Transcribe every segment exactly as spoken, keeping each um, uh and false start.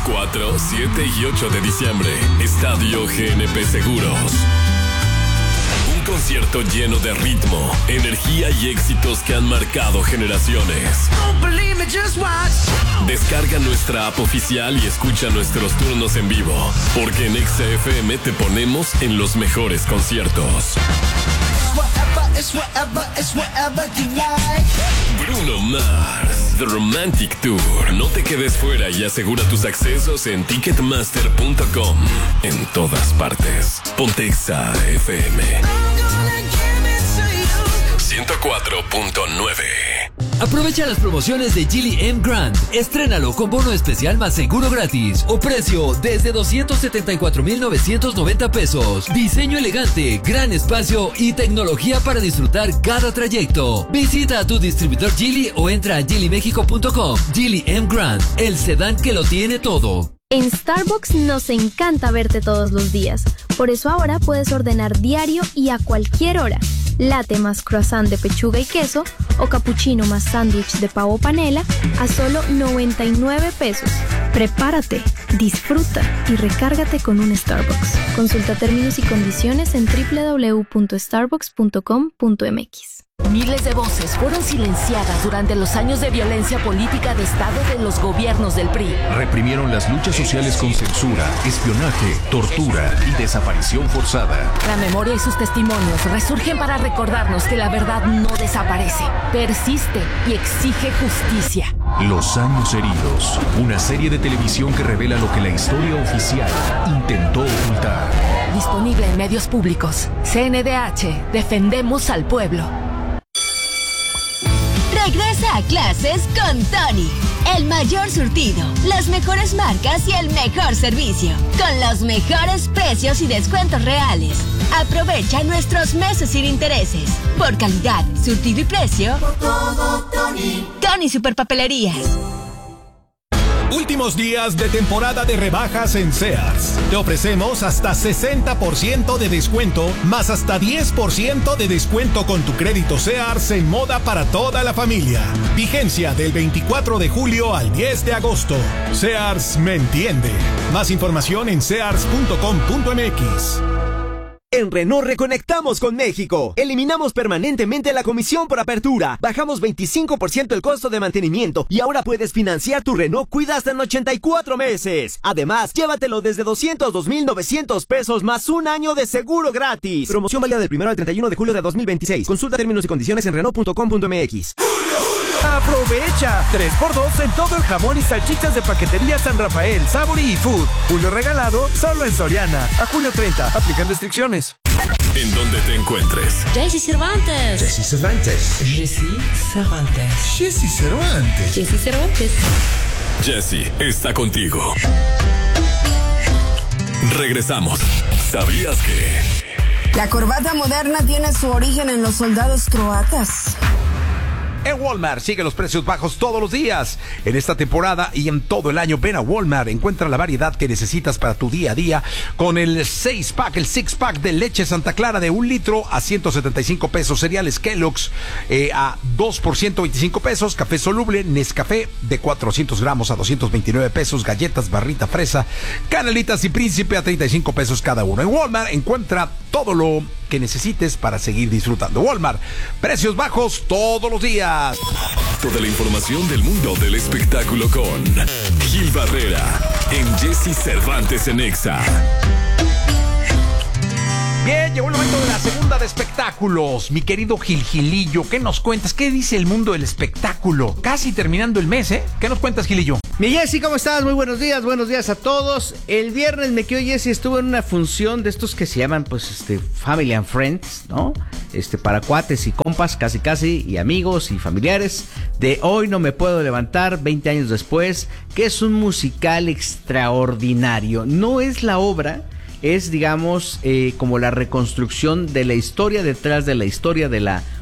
cuatro, siete y ocho de diciembre, Estadio G N P Seguros. Un concierto lleno de ritmo, energía y éxitos que han marcado generaciones. Descarga nuestra app oficial y escucha nuestros turnos en vivo, porque en Exa F M te ponemos en los mejores conciertos. Bruno Mars, The Romantic Tour. No te quedes fuera y asegura tus accesos en ticketmaster punto com. En todas partes. Ponte Exa F M ciento cuatro punto nueve. Aprovecha las promociones de Geely M Grand. Estrénalo con bono especial más seguro gratis o precio desde doscientos setenta y cuatro mil novecientos noventa pesos. Diseño elegante, gran espacio y tecnología para disfrutar cada trayecto. Visita a tu distribuidor Geely o entra a geely mexico punto com. Geely M Grand, el sedán que lo tiene todo. En Starbucks nos encanta verte todos los días. Por eso ahora puedes ordenar diario y a cualquier hora. Latte más croissant de pechuga y queso o cappuccino más sándwich de pavo panela a solo noventa y nueve pesos. Prepárate, disfruta y recárgate con un Starbucks. Consulta términos y condiciones en doble u doble u doble u punto starbucks punto com punto m x. Miles de voces fueron silenciadas durante los años de violencia política de Estado de los gobiernos del P R I. Reprimieron las luchas sociales con censura, espionaje, tortura y desaparición forzada. La memoria y sus testimonios resurgen para recordarnos que la verdad no desaparece, persiste y exige justicia. Los años heridos, una serie de televisión que revela lo que la historia oficial intentó ocultar. Disponible en medios públicos. C N D H, defendemos al pueblo. Regresa a clases con Tony. El mayor surtido, las mejores marcas y el mejor servicio. Con los mejores precios y descuentos reales. Aprovecha nuestros meses sin intereses. Por calidad, surtido y precio. Por todo, Tony. Tony Superpapelerías. Últimos días de temporada de rebajas en Sears. Te ofrecemos hasta sesenta por ciento de descuento, más hasta diez por ciento de descuento con tu crédito Sears en moda para toda la familia. Vigencia del veinticuatro de julio al diez de agosto. Sears me entiende. Más información en sears punto com punto m x. En Renault reconectamos con México. Eliminamos permanentemente la comisión por apertura. Bajamos veinticinco por ciento el costo de mantenimiento y ahora puedes financiar tu Renault Cuida hasta en ochenta y cuatro meses. Además, llévatelo desde doscientos dos mil novecientos pesos más un año de seguro gratis. Promoción válida del primero al treinta y uno de julio de dos mil veintiséis. Consulta términos y condiciones en renault punto com punto m x. ¡Aprovecha! tres por dos en todo el jamón y salchichas de paquetería San Rafael, Sabori y Food. Julio regalado solo en Soriana. A julio treinta. Aplican restricciones. En donde te encuentres. Jessy Cervantes. Jessy Cervantes. Jessy Cervantes. Jessy Cervantes. Jessy Cervantes. Jessy está contigo. Regresamos. ¿Sabías que? La corbata moderna tiene su origen en los soldados croatas. En Walmart sigue los precios bajos todos los días. En esta temporada y en todo el año, ven a Walmart. Encuentra la variedad que necesitas para tu día a día con el seis pack, el six pack de leche Santa Clara de un litro a ciento setenta y cinco pesos. Cereales Kellogg's eh, a dos por ciento veinticinco pesos. Café soluble Nescafé de cuatrocientos gramos a doscientos veintinueve pesos. Galletas Barrita Fresa, Canalitas y Príncipe a treinta y cinco pesos cada uno. En Walmart encuentra todo lo que necesites para seguir disfrutando. Walmart, precios bajos todos los días. Toda la información del mundo del espectáculo con Gil Barrera en Jessy Cervantes en Exa. Bien, llegó el momento de la segunda de espectáculos. Mi querido Gil Gilillo, ¿qué nos cuentas? ¿Qué dice el mundo del espectáculo? Casi terminando el mes, ¿eh? ¿Qué nos cuentas, Gilillo? Mi Jessy, ¿cómo estás? Muy buenos días, buenos días a todos. El viernes me quedo Jessy, estuvo en una función de estos que se llaman, pues, este, Family and Friends, ¿no? Este, para cuates y compas, casi casi, y amigos y familiares, de Hoy No Me Puedo Levantar, veinte años después, que es un musical extraordinario. No es la obra, es, digamos, eh, como la reconstrucción de la historia detrás de la historia de la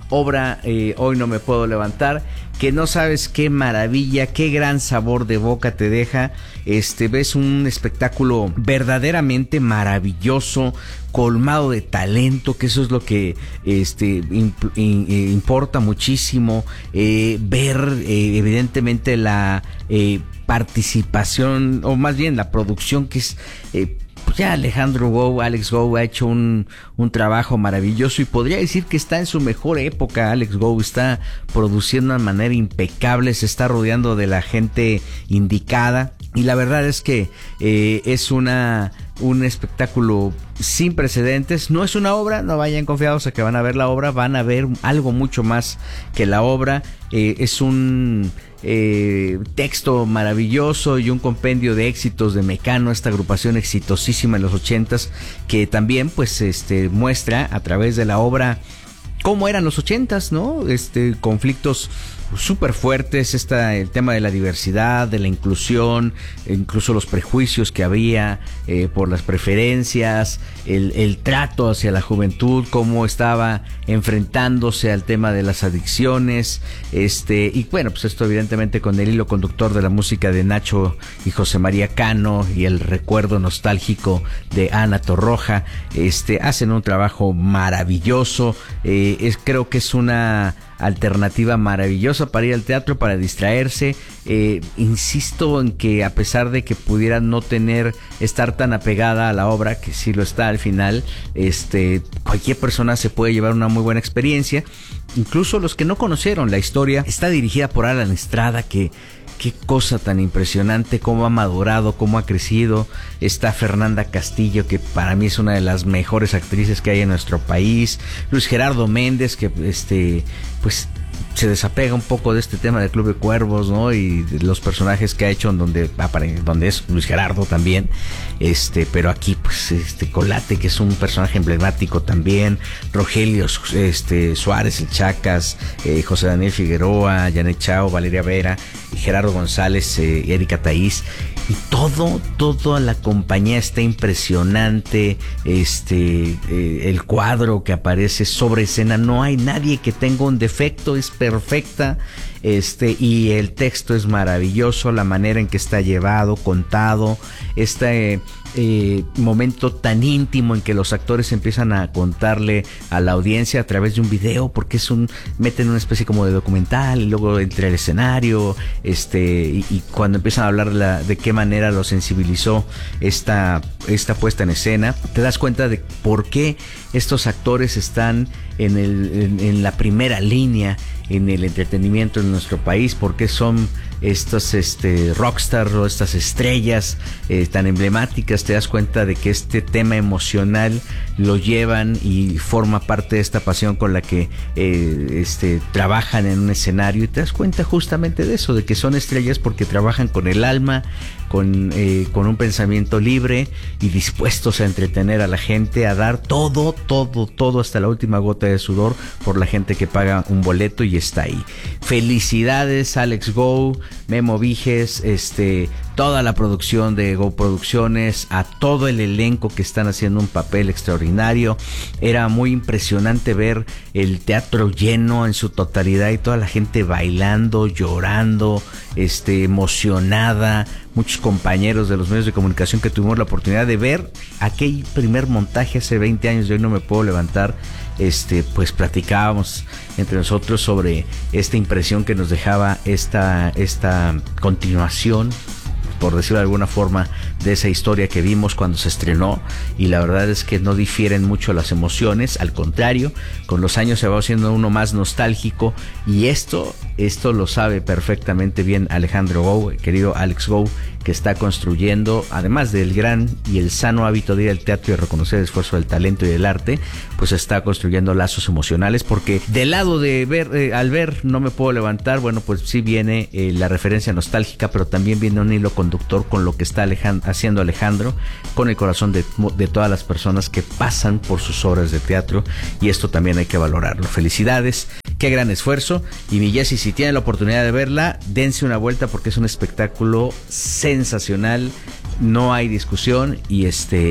obra eh, Hoy no me puedo levantar, que no sabes qué maravilla, qué gran sabor de boca te deja. Este, ves un espectáculo verdaderamente maravilloso, colmado de talento, que eso es lo que este imp, in, eh, importa muchísimo. Eh, ver eh, evidentemente la eh, participación, o más bien la producción, que es eh, ya Alejandro Gou, Alex Gou ha hecho un, un trabajo maravilloso, y podría decir que está en su mejor época. Alex Gou está produciendo de una manera impecable, se está rodeando de la gente indicada, y la verdad es que eh, es una un espectáculo sin precedentes. No es una obra, no vayan confiados a que van a ver la obra, van a ver algo mucho más que la obra. Eh, es un eh, texto maravilloso y un compendio de éxitos de Mecano, esta agrupación exitosísima en los ochentas, que también pues este muestra a través de la obra cómo eran los ochentas, ¿no? Este, conflictos súper fuertes, está el tema de la diversidad, de la inclusión, incluso los prejuicios que había eh, por las preferencias, el, el trato hacia la juventud, cómo estaba enfrentándose al tema de las adicciones, este, y bueno, pues esto evidentemente con el hilo conductor de la música de Nacho y José María Cano y el recuerdo nostálgico de Ana Torroja. Este, hacen un trabajo maravilloso. eh, es, creo que es una alternativa maravillosa para ir al teatro, para distraerse. Eh, insisto en que a pesar de que pudiera no tener, estar tan apegada a la obra, que sí lo está al final, este, cualquier persona se puede llevar una muy buena experiencia. Incluso los que no conocieron la historia, está dirigida por Alan Estrada, que qué cosa tan impresionante, cómo ha madurado, cómo ha crecido. Está Fernanda Castillo, que para mí es una de las mejores actrices que hay en nuestro país. Luis Gerardo Méndez, que este, pues se desapega un poco de este tema del Club de Cuervos, ¿no? Y de los personajes que ha hecho, en donde, donde es Luis Gerardo también. Este, pero aquí, pues, este Colate, que es un personaje emblemático también. Rogelio este, Suárez, el Chacas, eh, José Daniel Figueroa, Janet Chao, Valeria Vera, y Gerardo González, eh, y Erika Taís. Y todo, toda la compañía está impresionante. Este, eh, el cuadro que aparece sobre escena, no hay nadie que tenga un defecto, es perfecta. Este, y el texto es maravilloso, la manera en que está llevado, contado, este eh, eh, momento tan íntimo en que los actores empiezan a contarle a la audiencia a través de un video, porque es un, meten una especie como de documental, y luego entre el escenario, este, y, y cuando empiezan a hablar la, de qué manera lo sensibilizó esta, esta puesta en escena, te das cuenta de por qué estos actores están en, el, en, en la primera línea en el entretenimiento en nuestro país, porque son estos este, rockstars o estas estrellas eh, tan emblemáticas. Te das cuenta de que este tema emocional lo llevan y forma parte de esta pasión con la que eh, este, trabajan en un escenario, y te das cuenta justamente de eso, de que son estrellas porque trabajan con el alma, con, eh, con un pensamiento libre y dispuestos a entretener a la gente, a dar todo, todo, todo hasta la última gota de sudor por la gente que paga un boleto y está ahí. Felicidades Alex Gou, Memo Viges, este, toda la producción de Go Producciones, a todo el elenco que están haciendo un papel extraordinario. Era muy impresionante ver el teatro lleno en su totalidad y toda la gente bailando, llorando, este, emocionada. Muchos compañeros de los medios de comunicación que tuvimos la oportunidad de ver aquel primer montaje hace veinte años de Hoy no me puedo levantar, este, pues platicábamos entre nosotros sobre esta impresión que nos dejaba esta, esta continuación, por decirlo de alguna forma, de esa historia que vimos cuando se estrenó, y la verdad es que no difieren mucho las emociones, al contrario, con los años se va haciendo uno más nostálgico, y esto, esto lo sabe perfectamente bien Alejandro Gou, querido Alex Gou, que está construyendo, además del gran y el sano hábito de ir al teatro y reconocer el esfuerzo del talento y del arte, pues está construyendo lazos emocionales, porque del lado de ver, eh, al ver No me puedo levantar, bueno, pues sí viene eh, la referencia nostálgica, pero también viene un hilo conductor con lo que está Alejand- haciendo Alejandro, con el corazón de, de todas las personas que pasan por sus obras de teatro, y esto también hay que valorarlo. Felicidades, qué gran esfuerzo, y mi Jessy, si tienen la oportunidad de verla, dense una vuelta porque es un espectáculo sensacional, no hay discusión, y este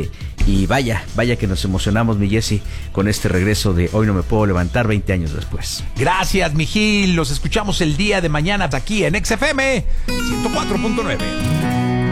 Y vaya, vaya que nos emocionamos, mi Jesse, con este regreso de Hoy No Me Puedo Levantar veinte años después. Gracias, mi Gil. Los escuchamos el día de mañana aquí en X F M ciento cuatro punto nueve.